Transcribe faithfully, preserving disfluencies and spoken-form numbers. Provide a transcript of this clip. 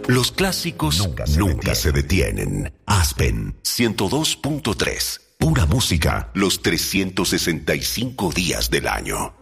Los clásicos nunca se, nunca se detienen. Aspen ciento dos punto tres. Pura música los trescientos sesenta y cinco días del año.